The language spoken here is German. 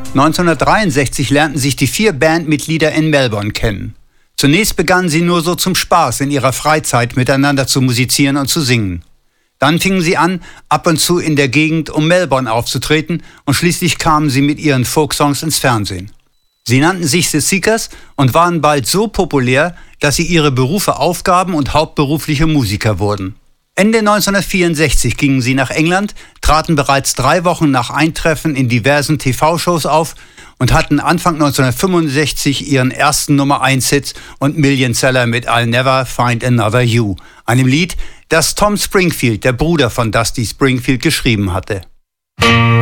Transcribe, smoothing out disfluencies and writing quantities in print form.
1963 lernten sich die 4 Bandmitglieder in Melbourne kennen. Zunächst begannen sie nur so zum Spaß in ihrer Freizeit miteinander zu musizieren und zu singen. Dann fingen sie an, ab und zu in der Gegend um Melbourne aufzutreten und schließlich kamen sie mit ihren Folksongs ins Fernsehen. Sie nannten sich The Seekers und waren bald so populär, dass sie ihre Berufe aufgaben und hauptberufliche Musiker wurden. Ende 1964 gingen sie nach England, traten bereits 3 Wochen nach Eintreffen in diversen TV-Shows auf und hatten Anfang 1965 ihren ersten Nummer-1-Hit und Millionseller mit I'll Never Find Another You, einem Lied, das Tom Springfield, der Bruder von Dusty Springfield, geschrieben hatte.